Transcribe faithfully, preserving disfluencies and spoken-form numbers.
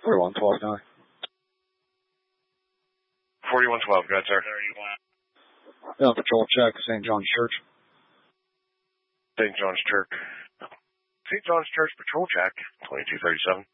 forty-one twelve, guy. forty-one twelve, good, sir. Yeah, patrol check, Saint John's Church. Saint John's Church. Saint John's Church patrol check, twenty-two thirty-seven.